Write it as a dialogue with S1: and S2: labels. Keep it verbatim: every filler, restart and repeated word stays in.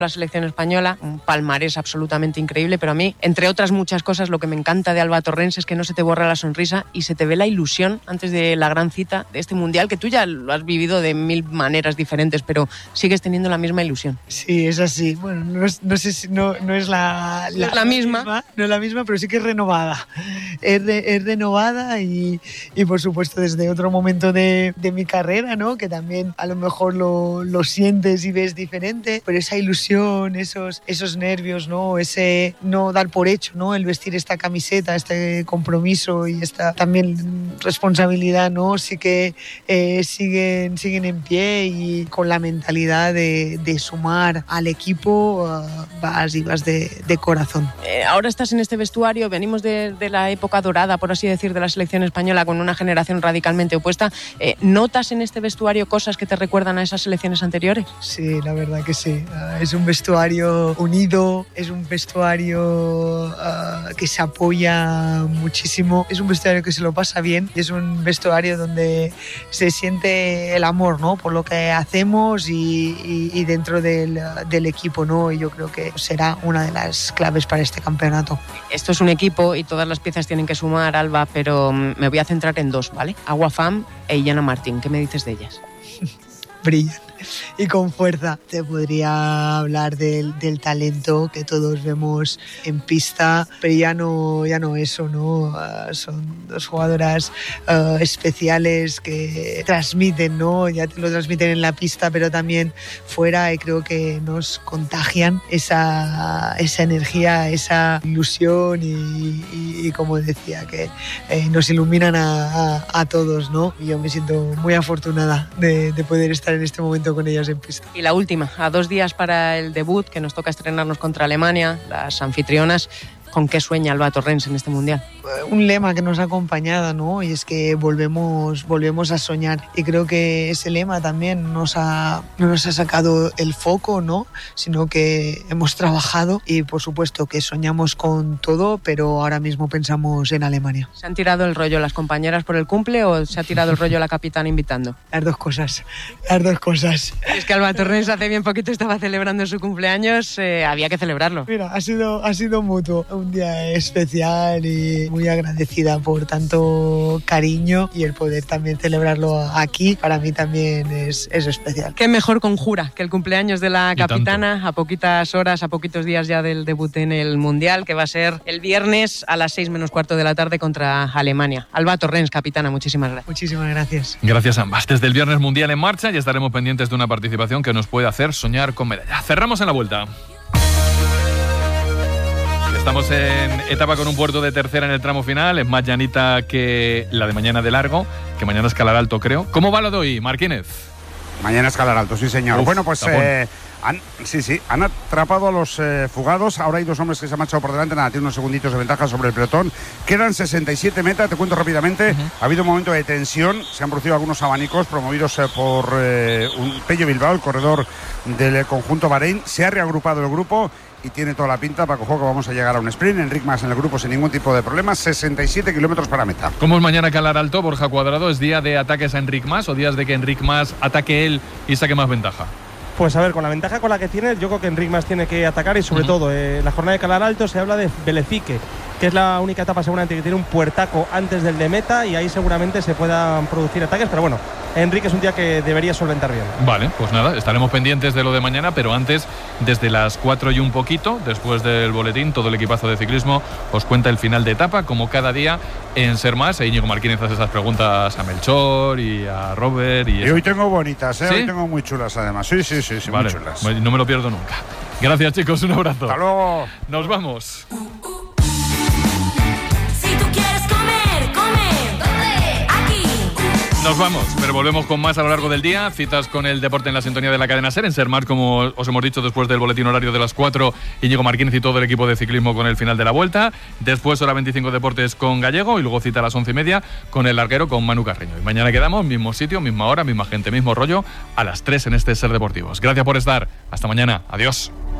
S1: la selección española, un palmarés absolutamente increíble, pero a mí, entre otras muchas cosas, lo que me encanta de Alba Torrens es que no se te borra la sonrisa y se te ve la ilusión antes de la gran cita de este Mundial, que tú ya lo has vivido de mil maneras diferentes, pero sigues teniendo la misma ilusión.
S2: Sí, es así. Bueno, no, es, no sé si no, no es la, la,
S1: no es la misma.
S2: misma, no es la misma, pero sí que es renovada. Es, de, es renovada y, y, por supuesto, desde otro momento de, de mi carrera, ¿no? Que también a lo mejor lo, lo sientes y ves diferente, pero esa ilusión, esos, esos nervios, ¿no? Ese no dar por hecho, ¿no? El vestir esta camiseta, este compromiso y esta también responsabilidad, ¿no? Sí que eh, siguen, siguen en pie y con la mentalidad de, de sumar al equipo, uh, vas y vas de, de corazón.
S1: Eh, ahora estás en este vestuario, venimos de, de la época dorada, por así decir, de la selección española, con una generación radicalmente opuesta. Eh, ¿Notas en este vestuario cosas que te recuerdan a esas selecciones anteriores?
S2: Sí, la verdad que sí. Uh, es un vestuario unido, es un vestuario uh, que se apoya muchísimo, es un vestuario que se lo pasa bien y es un vestuario donde se siente el amor, ¿no? Por lo que hacemos y, y, y dentro del, del equipo, ¿no? Y yo creo que será una de las claves para este campeonato.
S1: Esto es un equipo y todas las piezas tienen que sumar, Alba, pero me voy a centrar en dos, ¿vale? Agua Fam e Illana Martín. ¿Qué me dices de ellas?
S2: Brillan y con fuerza. Te podría hablar del, del talento que todos vemos en pista, pero ya no, ya no eso, ¿no? Uh, son dos jugadoras uh, especiales que transmiten, ¿no? Ya te lo transmiten en la pista, pero también fuera, y creo que nos contagian esa, esa energía, esa ilusión y, y, y como decía, que eh, nos iluminan a, a, a todos, ¿no? Y yo me siento muy afortunada de, de poder estar en este momento con ellas en pista.
S1: Y la última, a dos días para el debut, que nos toca estrenarnos contra Alemania, las anfitrionas. ¿Con qué sueña Alba Torrens en este Mundial?
S2: Un lema que nos ha acompañado, ¿no? Y es que volvemos, volvemos a soñar. Y creo que ese lema también nos ha, no nos ha sacado el foco, ¿no? Sino que hemos trabajado y, por supuesto, que soñamos con todo, pero ahora mismo pensamos en Alemania.
S1: ¿Se han tirado el rollo las compañeras por el cumple o se ha tirado el rollo la capitana invitando?
S2: Las dos cosas, las dos cosas.
S1: Es que Alba Torrens hace bien poquito estaba celebrando su cumpleaños, eh, había que celebrarlo.
S2: Mira, ha sido, ha sido mutuo. Un día especial y muy agradecida por tanto cariño y el poder también celebrarlo aquí para mí también es, es especial.
S1: Qué mejor conjura que el cumpleaños de la capitana a poquitas horas, a poquitos días ya del debut en el Mundial, que va a ser el viernes a las seis menos cuarto de la tarde contra Alemania. Alba Torrens, capitana, muchísimas gracias.
S2: Muchísimas gracias.
S3: Gracias a ambas. Desde el viernes Mundial en marcha y estaremos pendientes de una participación que nos puede hacer soñar con medalla. Cerramos en la vuelta. Estamos en etapa con un puerto de tercera en el tramo final. Es más llanita que la de mañana de largo, que mañana es Calar Alto, creo. ¿Cómo va lo de hoy, Marquínez?
S4: Mañana es Calar Alto, sí, señor. Uf, bueno, pues eh, han, sí, sí, han atrapado a los eh, fugados. Ahora hay dos hombres que se han marchado por delante. Nada, tiene unos segunditos de ventaja sobre el pelotón. Quedan sesenta y siete metas, te cuento rápidamente. Uh-huh. Ha habido un momento de tensión. Se han producido algunos abanicos promovidos eh, por eh, un Pello Bilbao, el corredor del conjunto Bahrein. Se ha reagrupado el grupo y tiene toda la pinta para que vamos a llegar a un sprint. Enric Mas en el grupo sin ningún tipo de problemas, sesenta y siete kilómetros para meta.
S3: ¿Cómo es mañana Calar Alto, Borja Cuadrado? ¿Es día de ataques a Enric Mas o días de que Enric Mas ataque él y saque más ventaja?
S5: Pues a ver, con la ventaja con la que tiene, yo creo que Enric Mas tiene que atacar y sobre uh-huh. todo, eh, la jornada de Calar Alto se habla de Belefique, que es la única etapa seguramente que tiene un puertaco antes del de meta y ahí seguramente se puedan producir ataques, pero bueno, Enrique es un día que debería solventar bien.
S3: Vale, pues nada, estaremos pendientes de lo de mañana, pero antes, desde las cuatro y un poquito, después del boletín, todo el equipazo de ciclismo os cuenta el final de etapa, como cada día en Ser Más. E Íñigo Marquínez hace esas preguntas a Melchor y a Robert. Y,
S4: y hoy tengo bonitas, ¿eh?
S3: ¿Sí?
S4: Hoy tengo muy chulas además. Sí, sí, sí, sí,
S3: vale,
S4: muy chulas.
S3: No me lo pierdo nunca. Gracias, chicos, un abrazo.
S4: Hasta luego.
S3: Nos vamos. Nos vamos, pero volvemos con más a lo largo del día. Citas con el deporte en la sintonía de la cadena SER, en Ser Más, como os hemos dicho, después del boletín horario de las cuatro, Íñigo Marquínez y todo el equipo de ciclismo con el final de la vuelta. Después, hora veinticinco, deportes con Gallego, y luego cita a las once y media con el larguero con Manu Carreño. Y mañana quedamos, mismo sitio, misma hora, misma gente, mismo rollo, a las tres en este Ser Deportivos. Gracias por estar. Hasta mañana. Adiós.